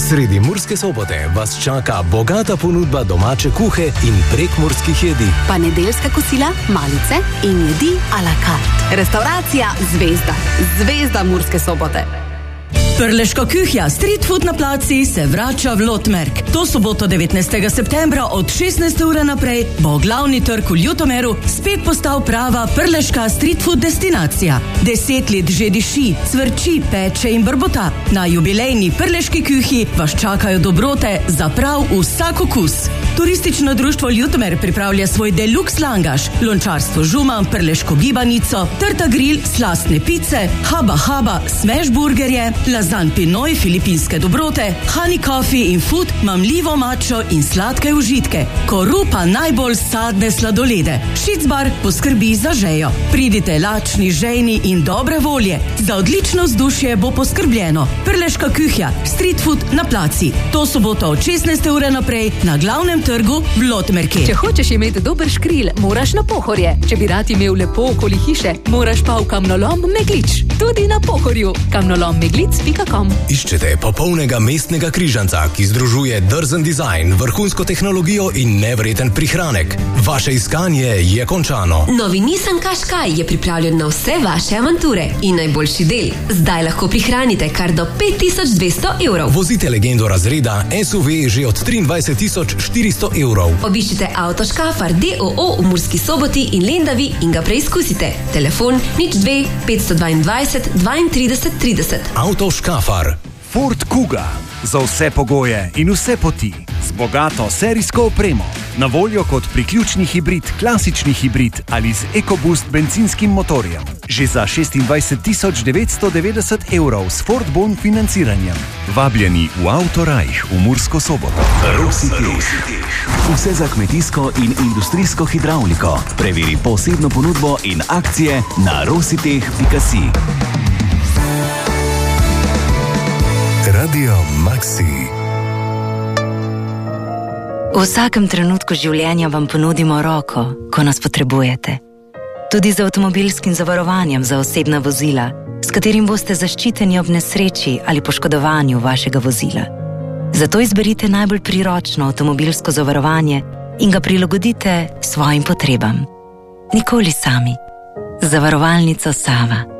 Sredi Murske Sobote vas čaka bogata ponudba domače kuhe in prekmurskih jedi. Pa nedeljska kosila, malice in jedi a la carte. Restauracija Zvezda. Zvezda Murske Sobote. Prleška kuhja Street Food na Placi se vrača v Lotmerk. To soboto 19. septembra od 16. ure naprej bo glavni trg v Ljutomeru spet postal prava prleška street food destinacija. 10 let že diši, cvrči, peče in brbota. Na jubilejni prleški kuhji vas čakajo dobrote za prav vsak okus. Turistično društvo Ljutomer pripravlja svoj deluxe langaš, lončarstvo žuman, prleško gibanico, trta grill, slastne pice, haba, smash burgerje, lazan pinoj, filipinske dobrote, honey coffee in food, mamljivo mačo in sladke užitke. Koru pa najbolj sadne sladolede. Šicbar poskrbi za žejo. Pridite lačni, žejni in dobre volje. Za odlično vzdušje bo poskrbljeno. Prleška kuhja, street food na Placi. To soboto od 16. ure naprej na glavnem trgu v Lotmerki. Če hočeš imeti dober škril, moraš na Pohorje. Če bi rad imel lepo okoli hiše, moraš pa v Kamnolom Meglič. Tudi na Pohorju. kamnolommeglic.com. Iščete popolnega mestnega križanca, ki združuje drzen dizajn, vrhunsko tehnologijo in nevreten prihranek. Vaše iskanje je končano. Novi Nissan Qashqai je pripravljen na vse vaše avanture. In najboljši del. Zdaj lahko prihranite kar do 5200 evrov. Vozite legendo razreda SUV že od 23400 evrov. Obiščite Auto Škafar d.o.o. v Murski Soboti in Lendavi in ga preizkusite. Telefon 02 522 32 30. Auto Škafar. Ford Kuga. Za vse pogoje in vse poti. Z bogato serijsko opremo. Na voljo kot priključni hibrid, klasični hibrid ali z EcoBoost bencinskim motorjem. Že za 26 990 evrov s Ford Bon financiranjem. Vabljeni v Autorajh v Mursko Soboto. Rositeh. Vse za kmetijsko in industrijsko hidravliko. Preveri posebno ponudbo in akcije na rositeh.si. Radio Maxi. V vsakem trenutku življenja vam ponudimo roko, ko nas potrebujete. Tudi z avtomobilskim zavarovanjem za osebna vozila, s katerim boste zaščiteni ob nesreči ali poškodovanju vašega vozila. Zato izberite najbolj priročno avtomobilsko zavarovanje in ga prilagodite svojim potrebam. Nikoli sami. Zavarovalnica Sava.